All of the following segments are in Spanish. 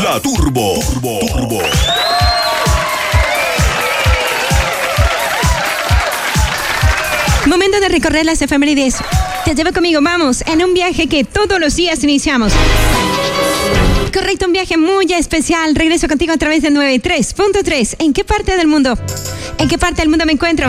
La Turbo. Momento de recorrer las efemérides. Te llevo conmigo, vamos, en un viaje que todos los días iniciamos. Correcto, un viaje muy especial. Regreso contigo a través de 93.3. ¿En qué parte del mundo? ¿En qué parte del mundo me encuentro?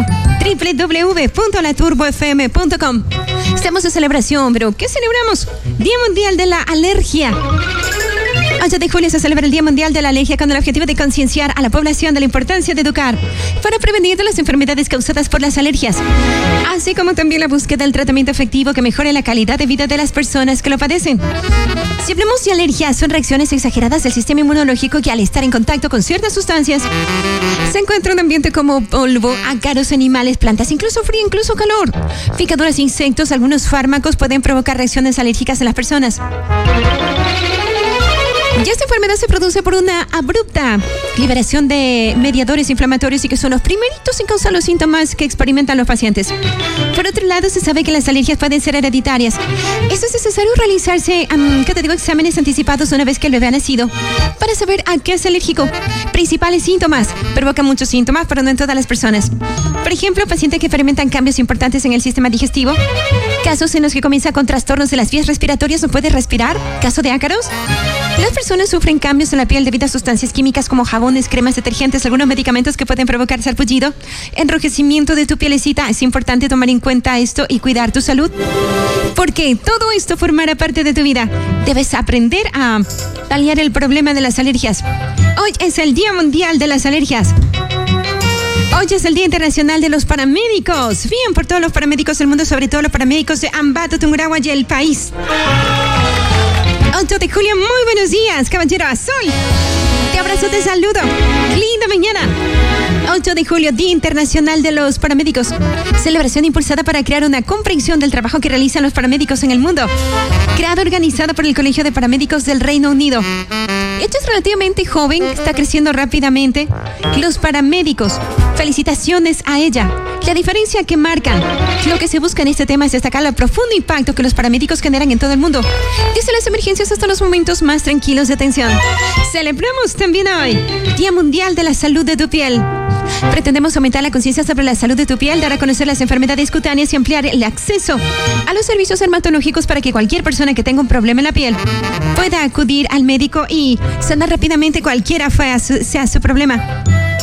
www.laturbofm.com. Estamos de celebración, pero ¿qué celebramos? Día Mundial de la Alergia. 8 de julio se celebra el Día Mundial de la Alergia con el objetivo de concienciar a la población de la importancia de educar para prevenir las enfermedades causadas por las alergias, así como también la búsqueda del tratamiento efectivo que mejore la calidad de vida de las personas que lo padecen. Si hablamos de alergias, son reacciones exageradas del sistema inmunológico que al estar en contacto con ciertas sustancias se encuentra en un ambiente como polvo, ácaros, animales, plantas, incluso frío, incluso calor, picaduras, insectos. Algunos fármacos pueden provocar reacciones alérgicas en las personas. Y esta enfermedad se produce por una abrupta liberación de mediadores inflamatorios y que son los primeritos en causar los síntomas que experimentan los pacientes. Por otro lado, se sabe que las alergias pueden ser hereditarias. Esto es necesario realizarse, exámenes anticipados una vez que el bebé ha nacido para saber a qué es alérgico. Principales síntomas. Provoca muchos síntomas, pero no en todas las personas. Por ejemplo, pacientes que experimentan cambios importantes en el sistema digestivo. Casos en los que comienza con trastornos de las vías respiratorias, no puede respirar. Caso de ácaros. Las personas sufren cambios en la piel debido a sustancias químicas como jabones, cremas, detergentes, algunos medicamentos que pueden provocar sarpullido, enrojecimiento de tu pielecita. Es importante tomar en cuenta esto y cuidar tu salud, porque todo esto formará parte de tu vida. Debes aprender a paliar el problema de las alergias. Hoy es el Día Mundial de las Alergias. Hoy es el Día Internacional de los Paramédicos. Bien por todos los paramédicos del mundo, sobre todo los paramédicos de Ambato, Tungurahua y el país. 8 de julio, muy buenos días, caballero azul. Te abrazo, te saludo. Linda mañana. 8 de julio, Día Internacional de los Paramédicos. Celebración impulsada para crear una comprensión del trabajo que realizan los paramédicos en el mundo. Creada, organizada por el Colegio de Paramédicos del Reino Unido. Esto es relativamente joven, está creciendo rápidamente. Los paramédicos, felicitaciones a ella. La diferencia que marcan, lo que se busca en este tema es destacar el profundo impacto que los paramédicos generan en todo el mundo, desde las emergencias hasta los momentos más tranquilos de atención. Celebramos también hoy Día Mundial de la Salud de tu Piel. Pretendemos aumentar la conciencia sobre la salud de tu piel, dar a conocer las enfermedades cutáneas y ampliar el acceso a los servicios dermatológicos para que cualquier persona que tenga un problema en la piel pueda acudir al médico y sanar rápidamente cualquiera sea su problema.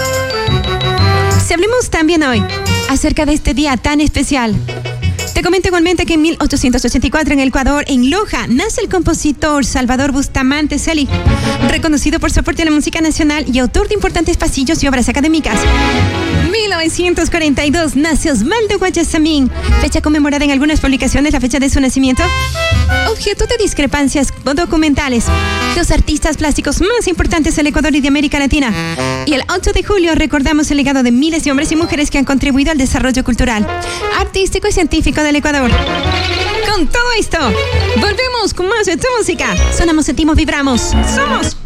Si hablemos también hoy acerca de este día tan especial, te comento igualmente que en 1884 en Ecuador, en Loja, nace el compositor Salvador Bustamante Celi, reconocido por su aporte a la música nacional y autor de importantes pasillos y obras académicas. 1942 nace Osvaldo Guayasamín, fecha conmemorada en algunas publicaciones, la fecha de su nacimiento. Objeto de discrepancias documentales, los artistas plásticos más importantes del Ecuador y de América Latina. Y el 8 de julio recordamos el legado de miles de hombres y mujeres que han contribuido al desarrollo cultural, artístico y científico del Ecuador. Con todo esto, volvemos con más de tu música. Sonamos, sentimos, vibramos. Somos